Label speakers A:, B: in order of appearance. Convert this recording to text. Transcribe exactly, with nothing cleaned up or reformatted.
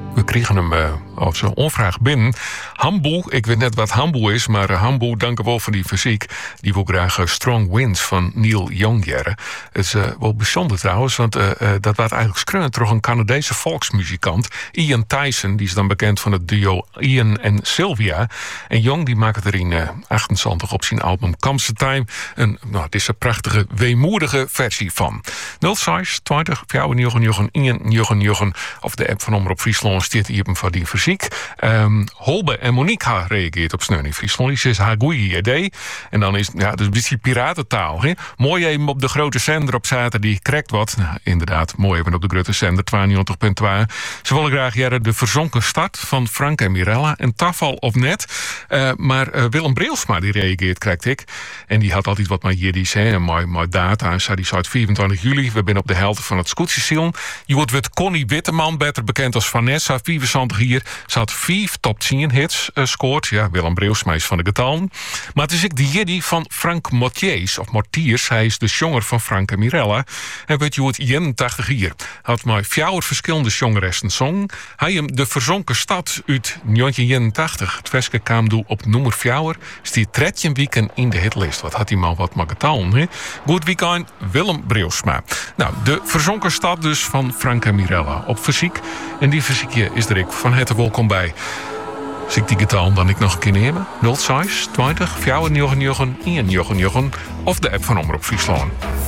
A: We kregen hem uh, op zo'n onvraag binnen. Hamboe, ik weet net wat Hamboe is, maar uh, Hamboe, dank u wel voor die fysiek. Die wil graag uh, Strong Winds van Neil Young jaren. Het is uh, wel bijzonder trouwens, want uh, uh, dat was eigenlijk schreeuwend door een Canadese volksmuzikant, Ian Tyson. Die is dan bekend van het duo Ian en Sylvia. En Young die maakt er in uh, achtenzeventig op zijn album Comes the Time een, nou, het is een prachtige, weemoedige versie van. nul zes twintig vijfennegentig eenennegentig of de app van Omroep Friesland staat hier van die fysiek. Um, Holbe en Monique ha reageert op Sneun in Friesland. Die zegt haar goeie idee. En dan is ja, dus een beetje piratentaal. He? Mooi even op de grote zender op zaterdag, die krijgt wat. Nou, inderdaad, mooi even op de grote zender tweeënnegentig punt twee. Ze willen graag jaren de verzonken stad van Frank en Mirella. En tafel of net. Uh, maar uh, Willem Breelsma die reageert, krijgt ik. En die had altijd wat met Jiddisch, een mooi, mooi data. En zei die zei vierentwintig juli, we zijn op de helft van het Scootsie-Ziel. Je wordt met Connie Witteman, beter bekend als Vanessa, vierentwintig hier. Ze had vier top tien hits uh, scoort. Ja, Willem Breelsma is van de getallen. Maar het is ook de Jiddi van Frank Mortiers, of Mortiers. Hij is de jonger van Frank en Mirella. En weet je hoe het eenentachtig hier. Had maar vier verschillende jongeresten zong. Hij hem de verzonken stad uit negentien eenentachtig. Het veske kwam doe op nummer vier. Stiet tredje weekend in de hitlist. Wat had die man wat maar getallen, hè? Goed weekend, Willem Breelsma. Nou, de verzonken stad dus van Frank en Mirella op fysiek. En die fysiekje is er ik van harte welkom bij. Zie ik die getal dan ik nog een keer nemen? nul zes twintig vijfennegentig eenennegentig of de app van Omroep Friesland.